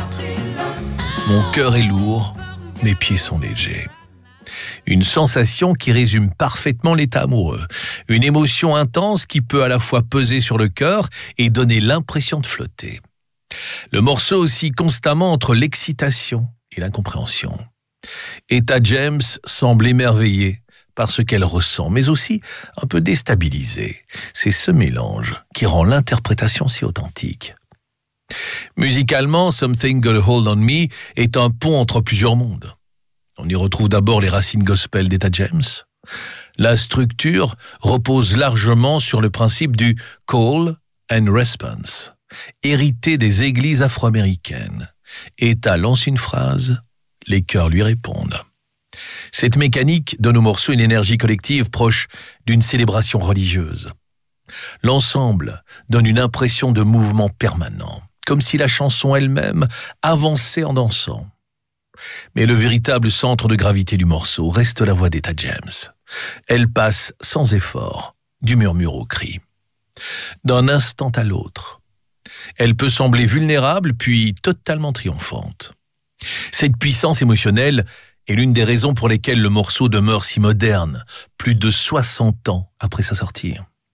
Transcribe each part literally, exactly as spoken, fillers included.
chante. Mon cœur est lourd, mes pieds sont légers. Une sensation qui résume parfaitement l'état amoureux. Une émotion intense qui peut à la fois peser sur le cœur et donner l'impression de flotter. Le morceau oscille constamment entre l'excitation et l'incompréhension. Etta James semble émerveillée par ce qu'elle ressent, mais aussi un peu déstabilisée. C'est ce mélange qui rend l'interprétation si authentique. Musicalement, Something Got a Hold on Me est un pont entre plusieurs mondes. On y retrouve d'abord les racines gospel d'Etta James. La structure repose largement sur le principe du call and response, hérité des églises afro-américaines. Etta lance une phrase, les chœurs lui répondent. Cette mécanique donne au morceau une énergie collective proche d'une célébration religieuse. L'ensemble donne une impression de mouvement permanent, comme si la chanson elle-même avançait en dansant. Mais le véritable centre de gravité du morceau reste la voix d'Etta James. Elle passe sans effort, du murmure au cri. D'un instant à l'autre, elle peut sembler vulnérable puis totalement triomphante. Cette puissance émotionnelle est l'une des raisons pour lesquelles le morceau demeure si moderne, plus de soixante ans après sa sortie.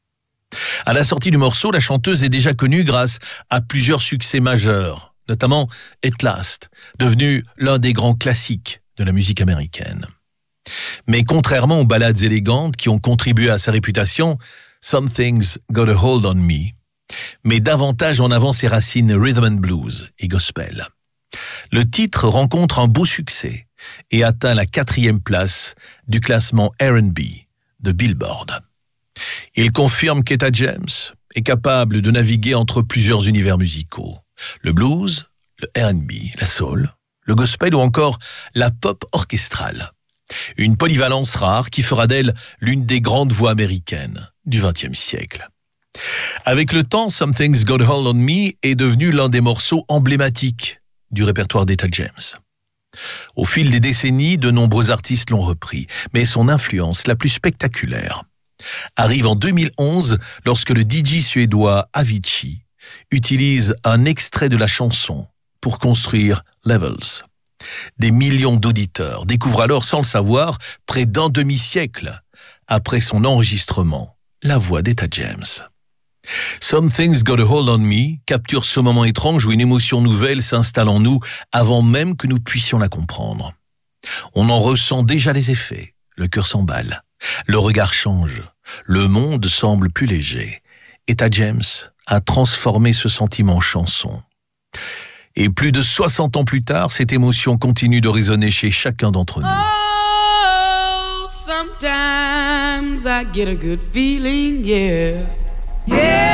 À la sortie du morceau, la chanteuse est déjà connue grâce à plusieurs succès majeurs, notamment At Last, devenu l'un des grands classiques de la musique américaine. Mais contrairement aux ballades élégantes qui ont contribué à sa réputation, Something's Got a Hold on Me met davantage en avant ses racines rhythm and blues et gospel. Le titre rencontre un beau succès et atteint la quatrième place du classement R and B de Billboard. Il confirme qu'Etta James est capable de naviguer entre plusieurs univers musicaux. Le blues, le R and B, la soul, le gospel ou encore la pop orchestrale. Une polyvalence rare qui fera d'elle l'une des grandes voix américaines du vingtième siècle. Avec le temps, Something's Got a Hold on Me est devenu l'un des morceaux emblématiques du répertoire d'Etta James. Au fil des décennies, de nombreux artistes l'ont repris, mais son influence la plus spectaculaire arrive en deux mille onze lorsque le D J suédois Avicii utilise un extrait de la chanson pour construire Levels. Des millions d'auditeurs découvrent alors, sans le savoir, près d'un demi-siècle après son enregistrement, la voix d'Etta James. Something's Got a Hold on Me capture ce moment étrange où une émotion nouvelle s'installe en nous avant même que nous puissions la comprendre. On en ressent déjà les effets, le cœur s'emballe, le regard change, le monde semble plus léger. Etta James a transformé ce sentiment en chanson. Et plus de soixante ans plus tard, cette émotion continue de résonner chez chacun d'entre nous. Oh, sometimes I get a good feeling, yeah. Yeah.